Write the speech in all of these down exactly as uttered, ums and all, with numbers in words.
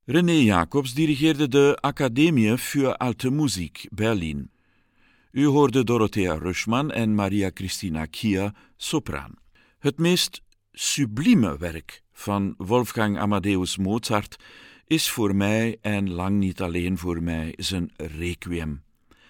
René Jacobs dirigeerde de Academie für Alte Musik Berlin. U hoorde Dorothea Röschmann en Maria Christina Kia, sopraan. Het meest sublieme werk van Wolfgang Amadeus Mozart is voor mij, en lang niet alleen voor mij, zijn Requiem.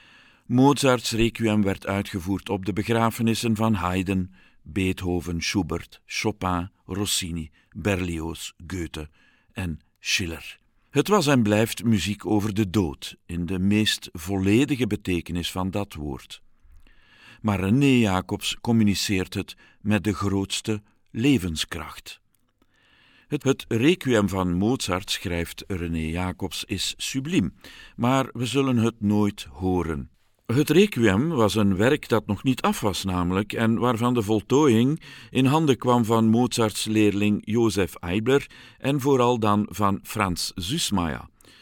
Mozarts Requiem werd uitgevoerd op de begrafenissen van Haydn, Beethoven, Schubert, Chopin, Rossini, Berlioz, Goethe en Schiller. Het was en blijft muziek over de dood, in de meest volledige betekenis van dat woord. Maar René Jacobs communiceert het met de grootste levenskracht. Het, het Requiem van Mozart, schrijft René Jacobs, is subliem, maar we zullen het nooit horen. Het Requiem was een werk dat nog niet af was namelijk en waarvan de voltooiing in handen kwam van Mozarts leerling Joseph Eibler en vooral dan van Franz Süssmayr.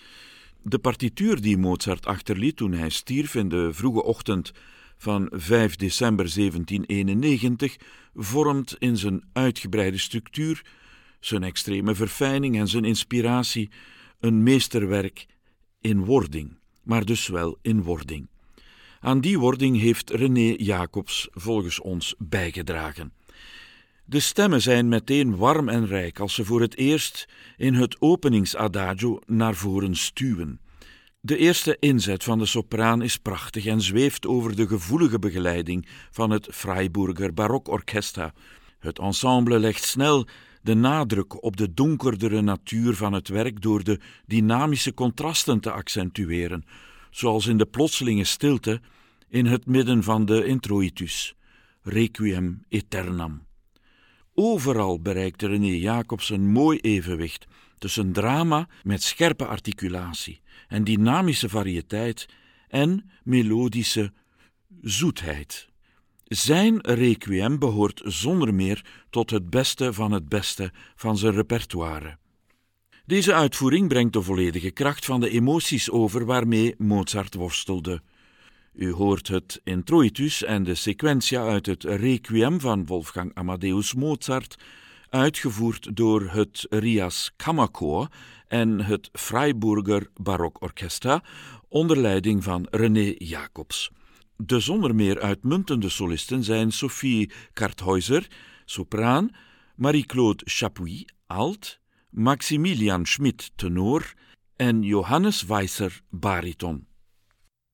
De partituur die Mozart achterliet toen hij stierf in de vroege ochtend van vijf december zeventien eenennegentig vormt in zijn uitgebreide structuur, zijn extreme verfijning en zijn inspiratie een meesterwerk in wording, maar dus wel in wording. Aan die wording heeft René Jacobs volgens ons bijgedragen. De stemmen zijn meteen warm en rijk als ze voor het eerst in het openingsadagio naar voren stuwen. De eerste inzet van de sopraan is prachtig en zweeft over de gevoelige begeleiding van het Freiburger Barokorchestra. Het ensemble legt snel de nadruk op de donkerdere natuur van het werk door de dynamische contrasten te accentueren, zoals in de plotselinge stilte in het midden van de introitus, Requiem Aeternam. Overal bereikt René Jacobs een mooi evenwicht tussen drama met scherpe articulatie en dynamische variëteit en melodische zoetheid. Zijn Requiem behoort zonder meer tot het beste van het beste van zijn repertoire. Deze uitvoering brengt de volledige kracht van de emoties over waarmee Mozart worstelde. U hoort het introitus en de sequentia uit het Requiem van Wolfgang Amadeus Mozart, uitgevoerd door het Rias Kammerchor en het Freiburger Barokorchestra onder leiding van René Jacobs. De zonder meer uitmuntende solisten zijn Sophie Karthäuser, sopraan, Marie-Claude Chapuis, alt, Maximilian Schmidt, tenor en Johannes Weisser, bariton.